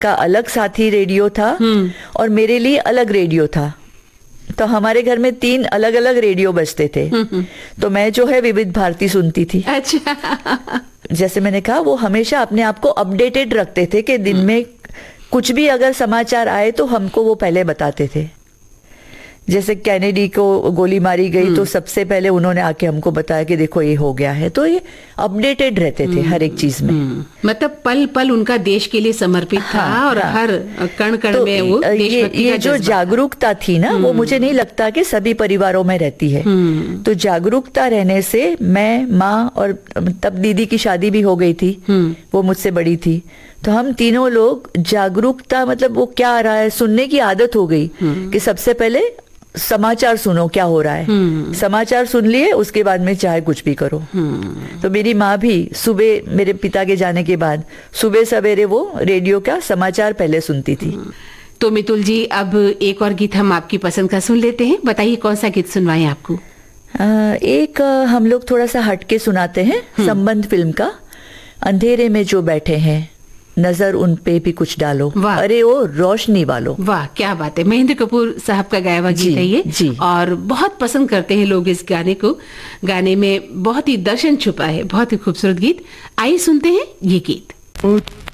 का अलग साथी रेडियो था और मेरे लिए अलग रेडियो था। तो हमारे घर में 3 अलग अलग रेडियो बजते थे। तो मैं जो है विविध भारती सुनती थी। अच्छा। जैसे मैंने कहा, वो हमेशा अपने आप को अपडेटेड रखते थे कि दिन में कुछ भी अगर समाचार आए तो हमको वो पहले बताते थे। जैसे कैनेडी को गोली मारी गई तो सबसे पहले उन्होंने आके हमको बताया कि देखो ये हो गया है। तो ये अपडेटेड रहते थे हर एक चीज में। मतलब पल पल उनका देश के लिए समर्पित था और हर कण कण तो में वो देशभक्ति ये का जो जज्बा जागरूकता थी ना, वो मुझे नहीं लगता कि सभी परिवारों में रहती है। तो जागरूकता रहने से मैं, माँ, और तब दीदी की शादी भी हो गई थी, वो मुझसे बड़ी थी, तो हम तीनों लोग जागरूकता, मतलब वो क्या आ रहा है सुनने की आदत हो गई कि सबसे पहले समाचार सुनो क्या हो रहा है। समाचार सुन लिए, उसके बाद में चाहे कुछ भी करो। तो मेरी माँ भी सुबह, मेरे पिता के जाने के बाद सुबह सवेरे वो रेडियो का समाचार पहले सुनती थी। तो मितुल जी, अब एक और गीत हम आपकी पसंद का सुन लेते हैं। बताइए कौन सा गीत सुनवाएं आपको? एक हम लोग थोड़ा सा हटके सुनाते हैं, संबंध फिल्म का, अंधेरे में जो बैठे हैं नजर उन पे भी कुछ डालो, अरे ओ रोशनी वालों। वाह, क्या बात है। महेंद्र कपूर साहब का गाया हुआ गीत है ये जी। और बहुत पसंद करते हैं लोग इस गाने को। गाने में बहुत ही दर्शन छुपा है, बहुत ही खूबसूरत गीत। आइए सुनते हैं ये गीत।